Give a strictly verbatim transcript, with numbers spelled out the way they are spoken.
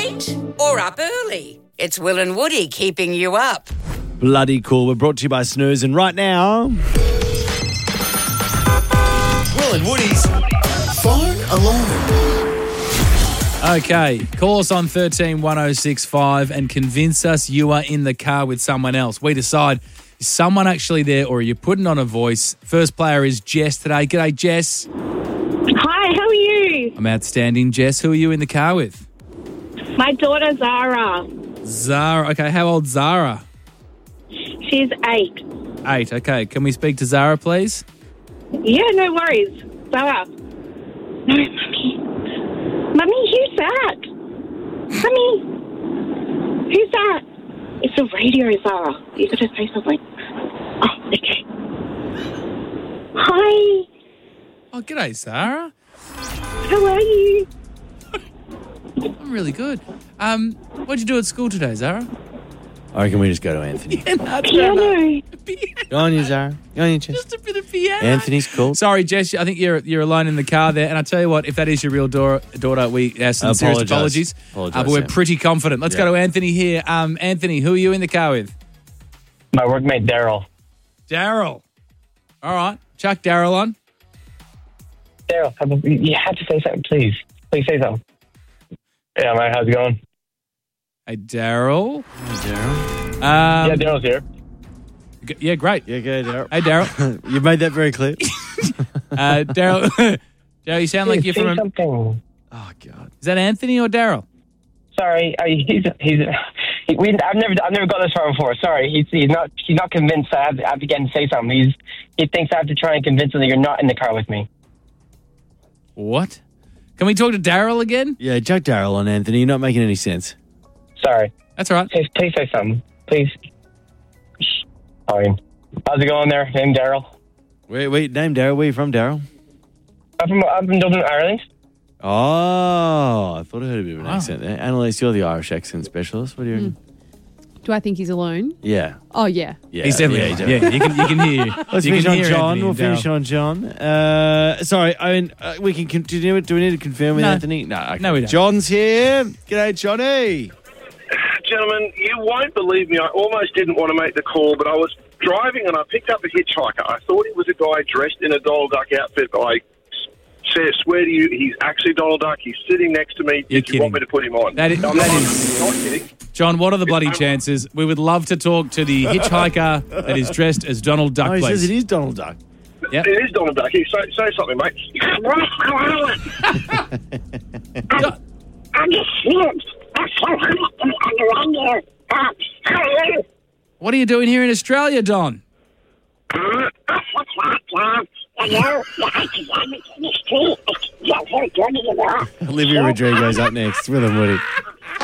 late or up early? It's Will and Woody keeping you up. Bloody cool. We're brought to you by Snooze, and right now, Will and Woody's Phone Alarm. Okay, call us on thirteen one oh six five and convince us you are in the car with someone else. We decide, is someone actually there or are you putting on a voice? First player is Jess today. G'day, Jess. Hi, how are you? I'm outstanding. Jess, who are you in the car with? My daughter Zara. Zara. Okay, how old Zara? She's eight. Eight. Okay, can we speak to Zara, please? Yeah, no worries. Zara. No, Mummy. Mummy, who's that? Mummy. Who's that? It's the radio, Zara. You got to say something. Oh, okay. Hi. Oh, g'day, Zara. How are you? I'm really good. Um, what'd you do at school today, Zara? I reckon we just go to Anthony. Piano. Go on, you, Zara. Go on, you, Jess. Just a bit of piano. Anthony's cool. Sorry, Jess. I think you're you're alone in the car there. And I tell you what, if that is your real daughter, daughter we ask some serious Apologise. apologies. Apologise, Uh, but we're Sam. pretty confident. Let's Yeah. go to Anthony here. Um, Anthony, who are you in the car with? My workmate, Daryl. Daryl. All right. Chuck Daryl on. Daryl, you have to say something, please. Please say something. Yeah, mate, how's it going? Hey, Daryl. Hey, Daryl. Um, yeah, Daryl's here. g- yeah, great. Yeah, go, Daryl. Hey, Daryl. You made that very clear. uh, Daryl. Daryl, you sound like Please you're say from. A, something. Oh, God. is that Anthony or Daryl? Sorry, I, he's he's. He, we, I've never I've never got this far before. Sorry, he's he's not he's not convinced. I have, to, I have to get him to say something. He's he thinks I have to try and convince him that you're not in the car with me. What? Can we talk to Daryl again? Yeah, Chuck Daryl on Anthony. You're not making any sense. Sorry. That's all right. Please, please say something. Please. Sorry. How's it going there? Name Daryl. Wait, wait, name Daryl. Where are you from, Daryl? I'm from I'm from Dublin, Ireland. Oh, I thought I heard a bit of an Wow. accent there. Annalise, you're the Irish accent specialist. What do you reckon? Do I think he's alone? Yeah. Oh, yeah. Yeah. He's definitely. yeah, Yeah, you can you can hear. Let's you finish can on hear John. Anthony We'll and finish Daryl. on John. Uh, sorry, I mean, uh, we can continue. Do we need to confirm with No. Anthony? No, okay. No, we don't. John's here. G'day, Johnny. Gentlemen, you won't believe me. I almost didn't want to make the call, but I was driving and I picked up a hitchhiker. I thought he was a guy dressed in a Donald Duck outfit, but I say, swear to you, he's actually Donald Duck. He's sitting next to me. You're Did you want kidding. me to put him on? That is- I'm that not, is- not kidding. John, what are the bloody chances? We would love to talk to the hitchhiker that is dressed as Donald Duck, Oh, he please. says it is Donald Duck. Yep. It is Donald Duck. Here, say, say something, mate. Jo- I'm just slipped. I'm so hot on the radio. Uh, hello. What are you doing here in Australia, Don? Uh, that's what's that, John. Hello. I can hear me in the street. Yeah, very good, you know. Olivia Rodrigo's up next. Will and Woody.